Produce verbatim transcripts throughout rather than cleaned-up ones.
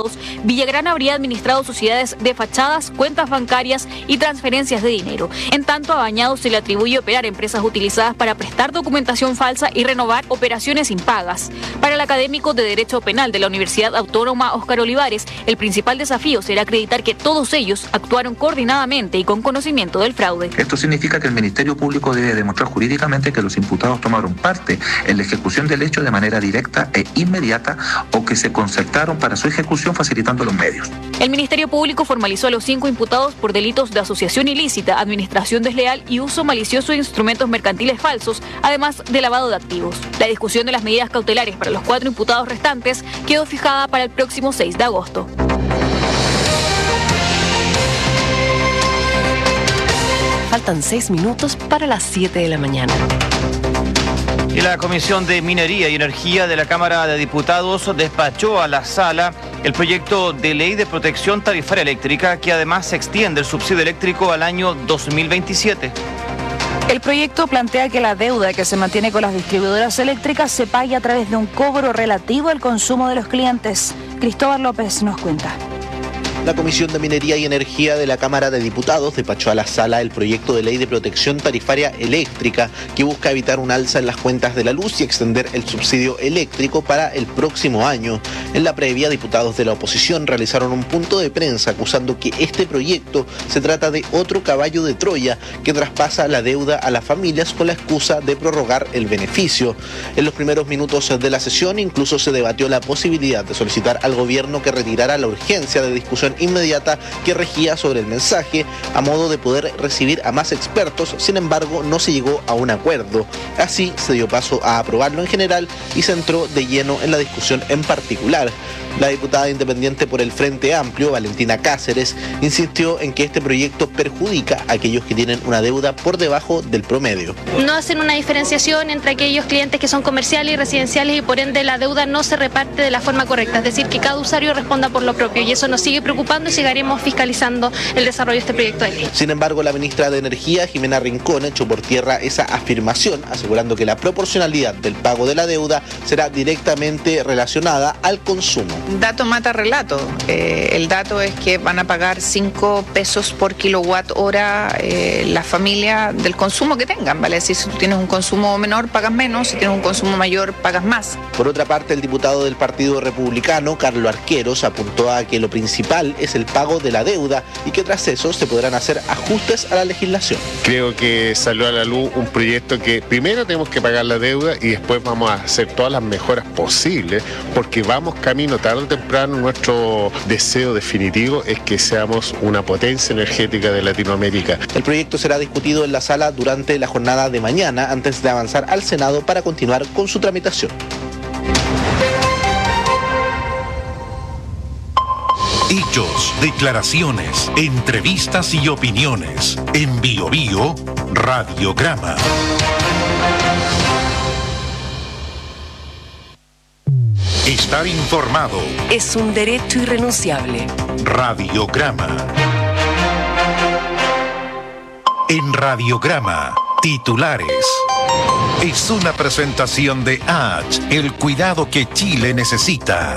Diputados, Villagrán habría administrado sociedades de fachadas, cuentas bancarias y transferencias de dinero. En tanto, a Bañados se le atribuye operar empresas utilizadas para prestar documentación falsa y renovar operaciones impagas. Para el académico de Derecho Penal de la Universidad Autónoma Óscar Olivares, el principal desafío será acreditar que todos ellos actuaron coordinadamente y con conocimiento del fraude. Esto significa que el Ministerio Público debe demostrar jurídicamente que los imputados tomaron parte en la ejecución del hecho de manera directa e inmediata o que se concertaron para su ejecución facilitando los medios. El Ministerio Público formalizó a los cinco imputados por delitos de asociación ilícita, administración desleal y uso malicioso de instrumentos mercantiles falsos, además de lavado de activos. La discusión de las medidas cautelares para los cuatro imputados restantes quedó fijada para el próximo seis de agosto. Faltan seis minutos para las siete de la mañana. Y la Comisión de Minería y Energía de la Cámara de Diputados despachó a la sala el proyecto de ley de protección tarifaria eléctrica que además extiende el subsidio eléctrico al año dos mil veintisiete. El proyecto plantea que la deuda que se mantiene con las distribuidoras eléctricas se pague a través de un cobro relativo al consumo de los clientes. Cristóbal López nos cuenta. La Comisión de Minería y Energía de la Cámara de Diputados despachó a la sala el proyecto de ley de protección tarifaria eléctrica que busca evitar un alza en las cuentas de la luz y extender el subsidio eléctrico para el próximo año. En la previa, diputados de la oposición realizaron un punto de prensa acusando que este proyecto se trata de otro caballo de Troya que traspasa la deuda a las familias con la excusa de prorrogar el beneficio. En los primeros minutos de la sesión incluso se debatió la posibilidad de solicitar al gobierno que retirara la urgencia de discusión inmediata que regía sobre el mensaje a modo de poder recibir a más expertos. Sin embargo, no se llegó a un acuerdo. Así se dio paso a aprobarlo en general y se entró de lleno en la discusión en particular. La diputada independiente por el Frente Amplio, Valentina Cáceres, insistió en que este proyecto perjudica a aquellos que tienen una deuda por debajo del promedio. No hacen una diferenciación entre aquellos clientes que son comerciales y residenciales y por ende la deuda no se reparte de la forma correcta, es decir, que cada usuario responda por lo propio y eso nos sigue preocupando y seguiremos fiscalizando el desarrollo de este proyecto de ley. Sin embargo, la ministra de Energía, Jimena Rincón, echó por tierra esa afirmación, asegurando que la proporcionalidad del pago de la deuda será directamente relacionada al consumo. Dato mata relato. Eh, el dato es que van a pagar cinco pesos por kilowatt hora eh, la familia del consumo que tengan, ¿vale? Es decir, si tú tienes un consumo menor, pagas menos, si tienes un consumo mayor, pagas más. Por otra parte, el diputado del Partido Republicano, Carlos Arqueros, apuntó a que lo principal es el pago de la deuda y que tras eso se podrán hacer ajustes a la legislación. Creo que salió a la luz un proyecto que primero tenemos que pagar la deuda y después vamos a hacer todas las mejoras posibles porque vamos camino tarde o temprano. Nuestro deseo definitivo es que seamos una potencia energética de Latinoamérica. El proyecto será discutido en la sala durante la jornada de mañana antes de avanzar al Senado para continuar con su tramitación. Hechos, declaraciones, entrevistas y opiniones. En Bio Bio, Radiograma. Estar informado es un derecho irrenunciable. Radiograma. En Radiograma, titulares. Es una presentación de H, el cuidado que Chile necesita.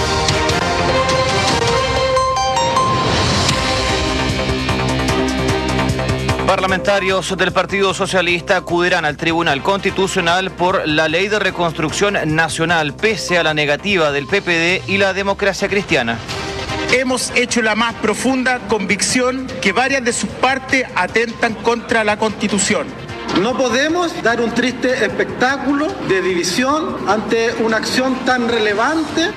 Parlamentarios del Partido Socialista acudirán al Tribunal Constitucional por la Ley de Reconstrucción Nacional, pese a la negativa del P P D y la Democracia Cristiana. Hemos hecho la más profunda convicción que varias de sus partes atentan contra la Constitución. No podemos dar un triste espectáculo de división ante una acción tan relevante.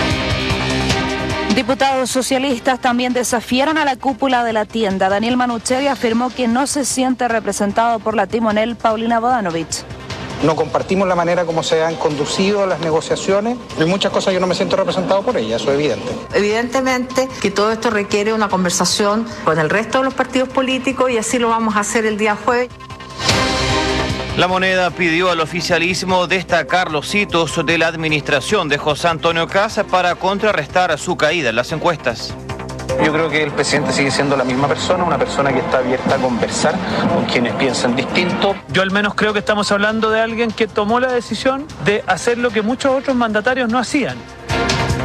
Diputados socialistas también desafiaron a la cúpula de la tienda. Daniel Manuchevi afirmó que no se siente representado por la timonel Paulina Bodanovich. No compartimos la manera como se han conducido las negociaciones. En muchas cosas yo no me siento representado por ella, eso es evidente. Evidentemente que todo esto requiere una conversación con el resto de los partidos políticos y así lo vamos a hacer el día jueves. La Moneda pidió al oficialismo destacar los hitos de la administración de José Antonio Kast para contrarrestar su caída en las encuestas. Yo creo que el presidente sigue siendo la misma persona, una persona que está abierta a conversar con quienes piensan distinto. Yo al menos creo que estamos hablando de alguien que tomó la decisión de hacer lo que muchos otros mandatarios no hacían.